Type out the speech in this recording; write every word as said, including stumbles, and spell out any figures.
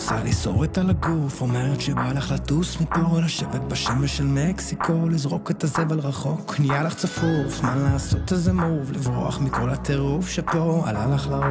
עושה לי סורת על הגוף, אומרת שבא לך לטוס מפה, לשבת בשמש של מקסיקו, לזרוק את הזבל רחוק, נהיה לך צפוף, מה לעשות איזה מוב, לברוח מכל הטירוף שפה, עלה לך לראש